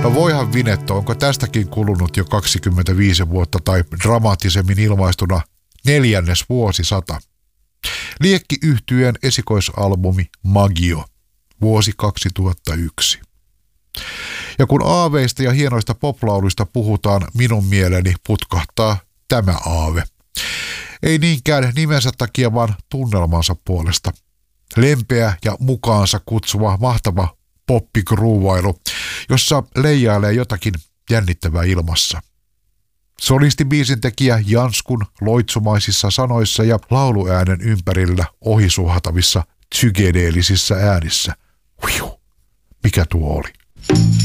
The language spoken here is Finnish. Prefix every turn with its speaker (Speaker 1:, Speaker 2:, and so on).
Speaker 1: No voihan Vinetto, onko tästäkin kulunut jo 25 vuotta tai dramaattisemmin ilmaistuna 4. vuosisata. Liekki-yhtyeen esikoisalbumi Magio, vuosi 2001. Ja kun aaveista ja hienoista poplauluista puhutaan, minun mieleeni putkahtaa tämä aave. Ei niinkään nimensä takia, vaan tunnelmansa puolesta. Lempeä ja mukaansa kutsuva mahtava poppikruuvailu, jossa leijailee jotakin jännittävää ilmassa. Solistibiisin tekijä Janskun loitsumaisissa sanoissa ja lauluäänen ympärillä ohisuhatavissa psykedeellisissä äänissä. Mikä tuo oli?